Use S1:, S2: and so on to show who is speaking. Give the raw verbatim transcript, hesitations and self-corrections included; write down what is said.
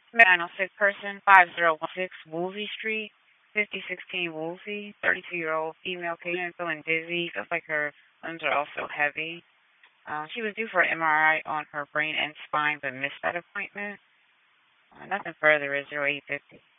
S1: nine oh six person, five oh one six Woolsey Street, fifty sixteen Woolsey, thirty-two-year-old female patient feeling dizzy. Feels like her limbs are also heavy. Uh, she was due for an M R I on her brain and spine, but missed that appointment. Uh, nothing further is zero eight fifty.